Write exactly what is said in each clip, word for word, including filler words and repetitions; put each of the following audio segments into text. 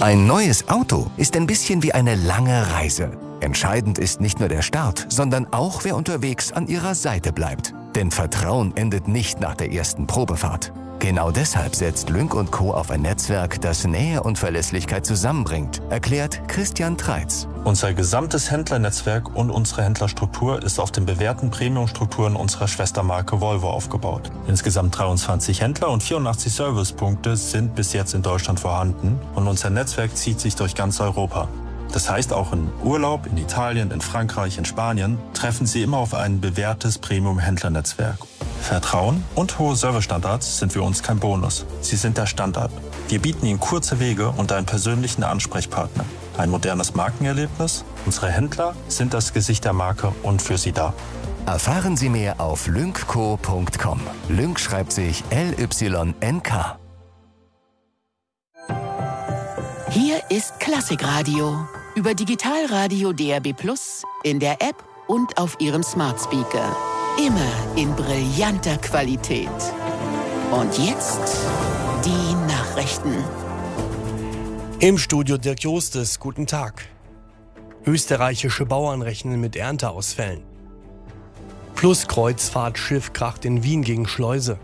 Ein neues Auto ist ein bisschen wie eine lange Reise. Entscheidend ist nicht nur der Start, sondern auch, wer unterwegs an Ihrer Seite bleibt. Denn Vertrauen endet nicht nach der ersten Probefahrt. Genau deshalb setzt Lynk und Co. auf ein Netzwerk, das Nähe und Verlässlichkeit zusammenbringt, erklärt Christian Treitz. Unser gesamtes Händlernetzwerk und unsere Händlerstruktur ist auf den bewährten Premium-Strukturen unserer Schwestermarke Volvo aufgebaut. Insgesamt dreiundzwanzig Händler und vierundachtzig Servicepunkte sind bis jetzt in Deutschland vorhanden und unser Netzwerk zieht sich durch ganz Europa. Das heißt, auch in Urlaub, in Italien, in Frankreich, in Spanien treffen Sie immer auf ein bewährtes Premium-Händlernetzwerk. Vertrauen und hohe Servicestandards sind für uns kein Bonus. Sie sind der Standard. Wir bieten Ihnen kurze Wege und einen persönlichen Ansprechpartner. Ein modernes Markenerlebnis. Unsere Händler sind das Gesicht der Marke und für Sie da. Erfahren Sie mehr auf lynkco punkt com. Lynk schreibt sich L Y N K. Hier ist Klassikradio. Über Digitalradio D A B plus, in der App und auf Ihrem Smart Speaker. Immer in brillanter Qualität. Und jetzt die Nachrichten. Im Studio Dirk Jostes, guten Tag. Österreichische Bauern rechnen mit Ernteausfällen. Flusskreuzfahrtschiff kracht in Wien gegen Schleuse.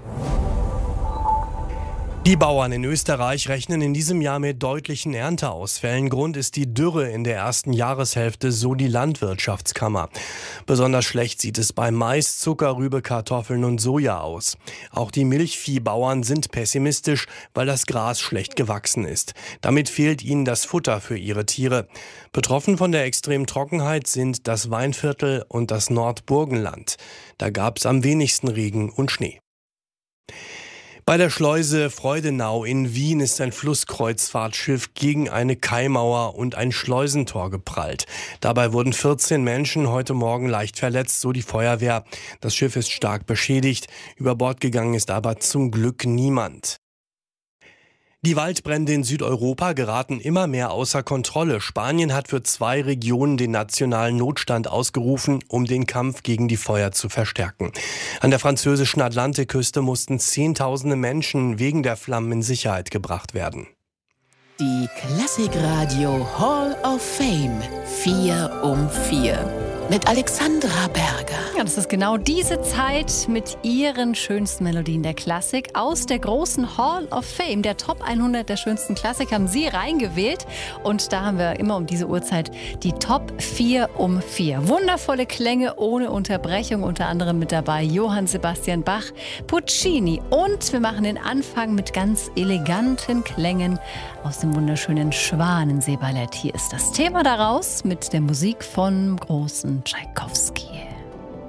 Die Bauern in Österreich rechnen in diesem Jahr mit deutlichen Ernteausfällen. Grund ist die Dürre in der ersten Jahreshälfte, so die Landwirtschaftskammer. Besonders schlecht sieht es bei Mais, Zuckerrübe, Kartoffeln und Soja aus. Auch die Milchviehbauern sind pessimistisch, weil das Gras schlecht gewachsen ist. Damit fehlt ihnen das Futter für ihre Tiere. Betroffen von der extremen Trockenheit sind das Weinviertel und das Nordburgenland. Da gab es am wenigsten Regen und Schnee. Bei der Schleuse Freudenau in Wien ist ein Flusskreuzfahrtschiff gegen eine Kaimauer und ein Schleusentor geprallt. Dabei wurden vierzehn Menschen heute Morgen leicht verletzt, so die Feuerwehr. Das Schiff ist stark beschädigt. Über Bord gegangen ist aber zum Glück niemand. Die Waldbrände in Südeuropa geraten immer mehr außer Kontrolle. Spanien hat für zwei Regionen den nationalen Notstand ausgerufen, um den Kampf gegen die Feuer zu verstärken. An der französischen Atlantikküste mussten Zehntausende Menschen wegen der Flammen in Sicherheit gebracht werden. Die Klassikradio Hall of Fame vier um vier mit Alexandra Berger. Ja, das ist genau diese Zeit mit ihren schönsten Melodien der Klassik aus der großen Hall of Fame. Der Top hundert der schönsten Klassik haben Sie reingewählt. Und da haben wir immer um diese Uhrzeit die Top vier um vier. Wundervolle Klänge ohne Unterbrechung, unter anderem mit dabei Johann Sebastian Bach, Puccini. Und wir machen den Anfang mit ganz eleganten Klängen aus dem wunderschönen Schwanensee-Ballett. Hier ist das Thema daraus mit der Musik von großen Tschaikowski.